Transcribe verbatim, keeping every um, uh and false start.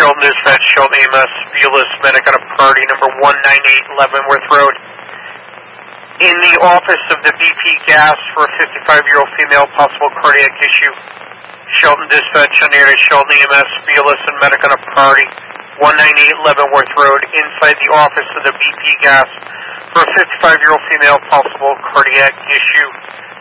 Shelton Dispatch, Shelton E M S, Viewless medic on a party number one nine eight Leavenworth Road. In the office of the B P gas for a fifty-five-year-old female, possible cardiac issue. Shelton Dispatch on air to Shelton E M S, Viewless and medic on a party, one nine eight Leavenworth Road, inside the office of the B P gas for a fifty-five-year-old female, possible cardiac issue.